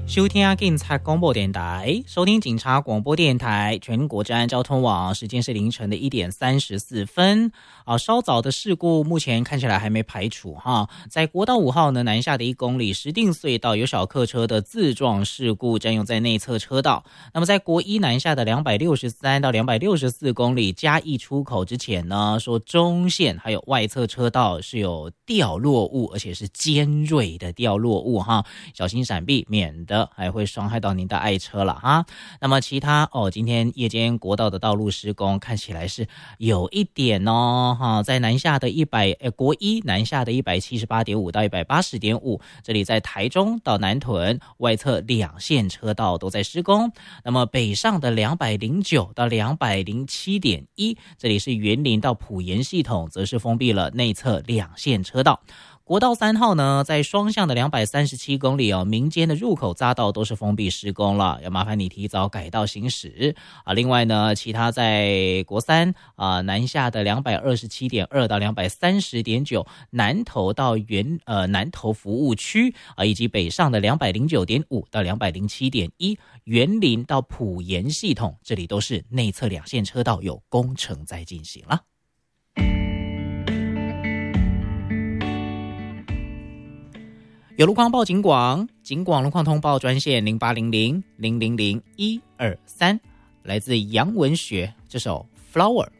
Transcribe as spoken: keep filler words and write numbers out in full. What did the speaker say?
收听警察广播电台，收听警察广播电台全国治安交通网，时间是凌晨的一点三十四分。啊，稍早的事故目前看起来还没排除哈。在国道五号呢南下的一公里石碇隧道有小客车的自撞事故，占用在内侧车道。那么在国一南下的两百六十三到两百六十四公里嘉义出口之前呢，说中线还有外侧车道是有掉落物，而且是尖锐的掉落物哈，小心闪避，免得还会伤害到您的爱车了哈。那么其他哦，今天夜间国道的道路施工看起来是有一点哦哈，在南下的一百呃国一南下的一百七十八点五到一百八十点五，这里在台中到南屯外侧两线车道都在施工。那么北上的两百零九到两百零七点一，这里是员林到埔盐系统，则是封闭了内侧两线车道。国道三号呢，在双向的两百三十七公里哦，民间的入口匝道都是封闭施工了，要麻烦你提早改道行驶啊。另外呢，其他在国三啊南下的两百二十七点二到两百三十点九，南投到原呃南投服务区啊，以及北上的两百零九点五到两百零七点一，员林到埔盐系统，这里都是内侧两线车道有工程在进行了。有路况报警广，警广路况通报专线零八零零零零零一二三，来自杨文学这首《Flower》。